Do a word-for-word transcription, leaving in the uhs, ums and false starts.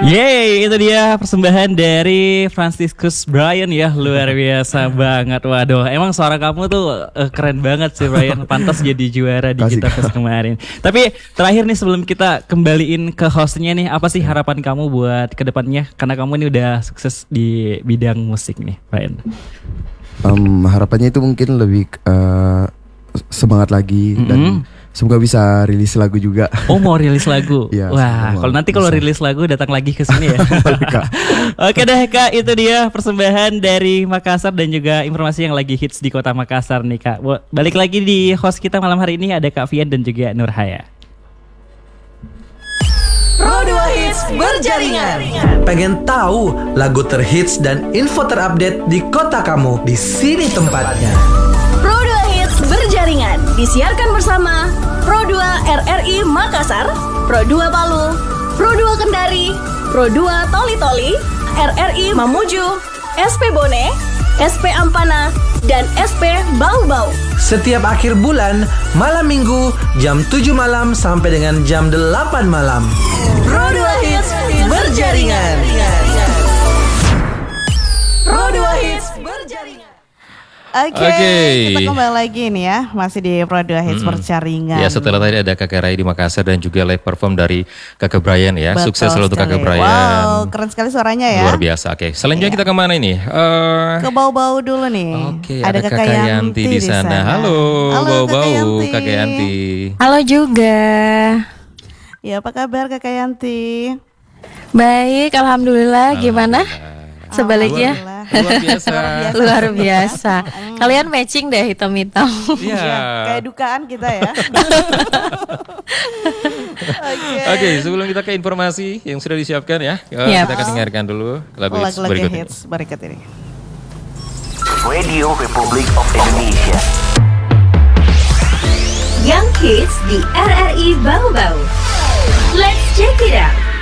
Yeay, itu dia persembahan dari Franciscus Brian ya, luar biasa banget. Waduh, emang suara kamu tuh uh, keren banget sih Brian, pantas jadi juara di Kita Fest kemarin. Tapi terakhir nih sebelum kita kembaliin ke hostnya nih, apa sih harapan kamu buat kedepannya? Karena kamu ini udah sukses di bidang musik nih, Brian. Um, harapannya itu mungkin lebih uh, semangat lagi mm-hmm. dan semoga bisa rilis lagu juga. Oh, mau rilis lagu? Ya, wah, kalau nanti kalau rilis lagu datang lagi ke sini ya. Oke deh Kak, itu dia persembahan dari Makassar dan juga informasi yang lagi hits di kota Makassar nih Kak. Balik lagi di host kita malam hari ini ada Kak Vian dan juga Nurhaya. Pro dua Hits berjaringan. Pengen tahu lagu terhits dan info terupdate di kota kamu? Di sini tempatnya. Pro dua Hits berjaringan disiarkan bersama Pro dua R R I Makassar, Pro dua Palu, Pro dua Kendari, Pro dua Toli Toli, R R I Mamuju, S P Bone, S P Ampana, dan S P Bau Bau. Setiap akhir bulan, malam minggu, jam tujuh malam sampai dengan jam delapan malam. Pro dua Hits berjaringan. Pro dua Hits berjaringan. Oke, okay, okay. Kita kembali lagi nih ya, masih di Pro dua Hits hmm. berjaringan. Ya, setelah tadi ada Kakak Rai di Makassar dan juga live perform dari Kakak Brian ya. Betul Sukses selalu untuk Kakak Brian. Wow, keren sekali suaranya ya. Luar biasa. Oke, okay. Selanjutnya yeah. kita kemana ini? Uh... Ke Bau-Bau dulu nih. Oke, okay, ada, ada Kakak Yanti di sana. sana. Halo, Bau-Bau, Kakak Yanti. Halo juga. Ya, apa kabar Kakak Yanti? Baik, alhamdulillah. Gimana? Sebaliknya luar biasa. Luar biasa. Kalian matching deh hitam-hitam. Iya, ya, kayak dukaan kita ya. Oke, okay. okay, sebelum kita ke informasi yang sudah disiapkan ya, yep. kita akan dengarkan dulu lagu hits berikut ini. Hits berikut ini. Radio Republik of Indonesia. Yang hits di R R I Bau Bau. Let's check it out.